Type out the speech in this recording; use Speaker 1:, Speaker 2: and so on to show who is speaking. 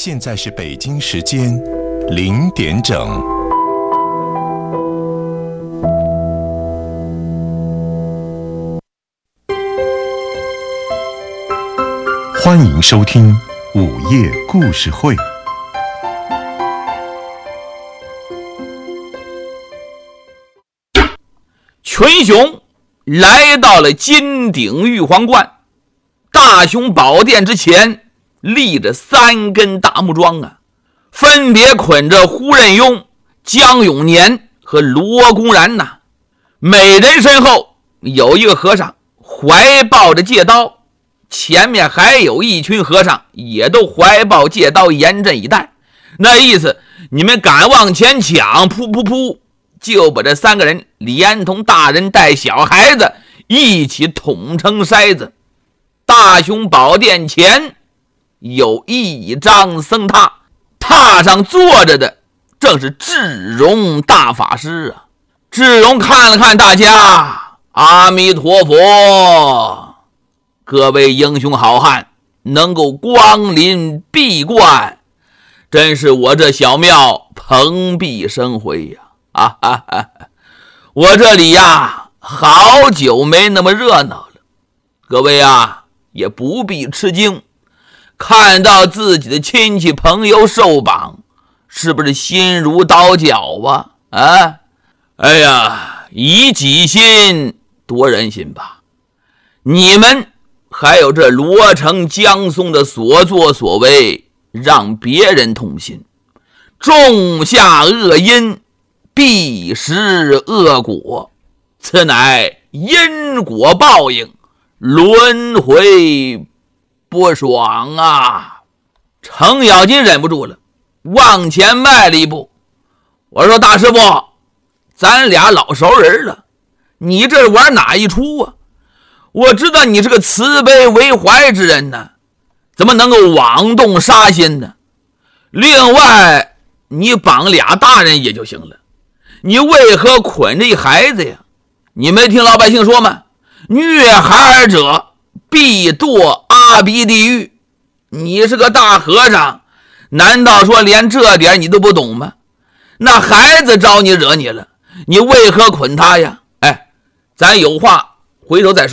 Speaker 1: 现在是北京时间0点整。欢迎收听午夜故事会。
Speaker 2: 群雄来到了金鼎玉皇观，大雄宝殿之前立着3根大木桩啊，分别捆着胡任庸、江永年和罗公然呐。每人身后有一个和尚怀抱着戒刀，前面还有一群和尚也都怀抱戒刀，严阵以待。那意思，你们敢往前抢，噗噗噗，就把这3个人连同大人带小孩子一起捅成筛子。大雄宝殿前有一张僧榻，榻上坐着的正是智荣大法师啊。智荣看了看大家，阿弥陀佛，各位英雄好汉能够光临闭观，真是我这小庙蓬荜生辉呀！我这里呀好久没那么热闹了，各位啊也不必吃惊，看到自己的亲戚朋友受绑，是不是心如刀绞啊？哎呀，以己心夺人心吧。你们还有这罗成、江松的所作所为，让别人痛心，种下恶因，必食恶果，此乃因果报应，轮回不爽啊！程咬金忍不住了，往前迈了一步。我说大师傅，咱俩老熟人了，你这玩哪一出啊？我知道你是个慈悲为怀之人呢，怎么能够妄动杀心呢？另外，你绑俩大人也就行了，你为何捆着一孩子呀？你没听老百姓说吗？虐孩儿者必堕阿鼻地狱。你是个大和尚，难道说连这点你都不懂吗？那孩子招你惹你了，你为何捆他呀？咱有话回头再说。